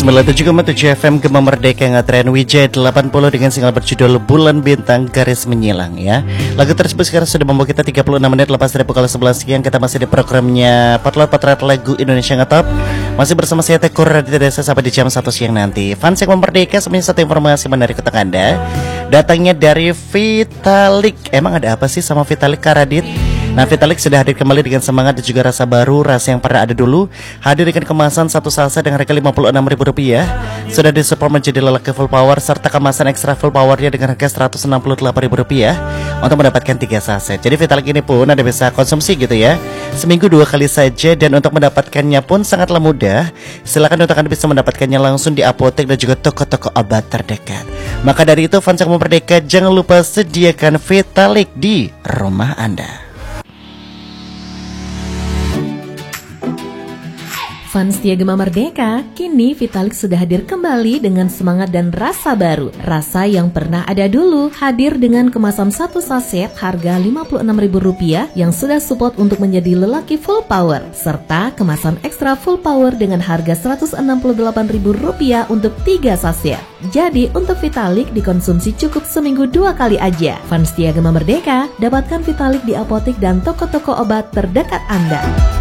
97,7 FM Gema Merdeka ngetren Wijaya 80 dengan single berjudul Bulan Bintang Garis Menyilang ya. Lagu tersebut sekarang sudah membawa kita 36 menit lepas dari pukul 11 siang. Kita masih di programnya Potret Lagu Indonesia Ngetop. Masih bersama saya Tekur Raditya Desa sampai di jam 1 siang nanti. Fans Gema Merdeka, sebenarnya satu informasi menarik untuk Anda. Datangnya dari Vitalik. Emang ada apa sih sama Vitalik, Kak Radit? Nah, Vitalik sudah hadir kembali dengan semangat dan juga rasa baru, rasa yang pernah ada dulu. Hadir dengan kemasan satu salsa dengan harga Rp56.000. Sudah disupport menjadi lelaki full power serta kemasan ekstra full powernya dengan harga Rp168.000 untuk mendapatkan 3 saset. Jadi Vitalik ini pun Anda bisa konsumsi gitu ya, seminggu 2 kali saja, dan untuk mendapatkannya pun sangatlah mudah. Silakan untuk Anda bisa mendapatkannya langsung di apotek dan juga toko-toko obat terdekat. Maka dari itu fans Gema Merdeka, jangan lupa sediakan Vitalik di rumah Anda. Fans setia Gema Merdeka, kini Vitalik sudah hadir kembali dengan semangat dan rasa baru. Rasa yang pernah ada dulu, hadir dengan kemasan satu saset harga Rp56.000 yang sudah support untuk menjadi lelaki full power, serta kemasan ekstra full power dengan harga Rp168.000 untuk 3 saset. Jadi untuk Vitalik dikonsumsi cukup seminggu 2 kali aja. Fans setia Gema Merdeka, dapatkan Vitalik di apotek dan toko-toko obat terdekat Anda.